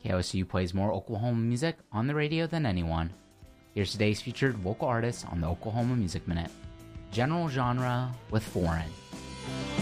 KOSU plays more Oklahoma music on the radio than anyone. Here's today's featured local artist on the Oklahoma Music Minute. General genre with foreign.